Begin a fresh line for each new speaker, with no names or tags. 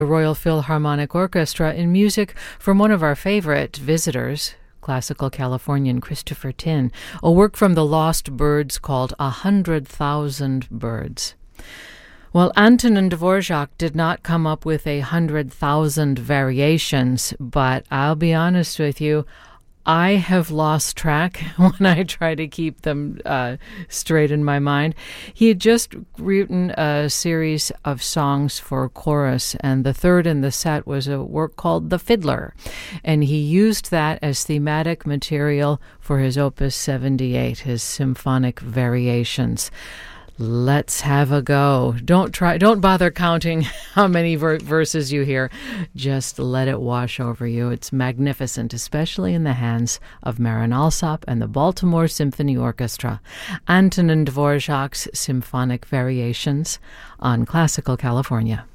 The Royal Philharmonic Orchestra in music from one of our favorite visitors, classical Californian Christopher Tin, a work from the Lost Birds called 100,000 Birds. Well, Antonin Dvorak did not come up with 100,000 variations, but I'll be honest with you, I have lost track when I try to keep them straight in my mind. He had just written a series of songs for chorus, and the third in the set was a work called The Fiddler, and he used that as thematic material for his Opus 78, his symphonic variations. Let's have a go. Don't bother counting how many verses you hear. Just let it wash over you. It's magnificent, especially in the hands of Marin Alsop and the Baltimore Symphony Orchestra. Antonin Dvorak's Symphonic Variations on Classical California.